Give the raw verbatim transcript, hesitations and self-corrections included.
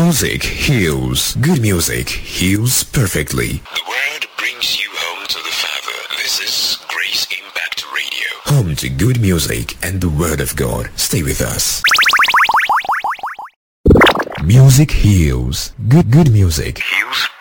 Music heals. Good music heals perfectly. The word brings you home to the Father. This is Grace Impact Radio. Home to good music and the Word of God. Stay with us. Music heals. Good, good music Heals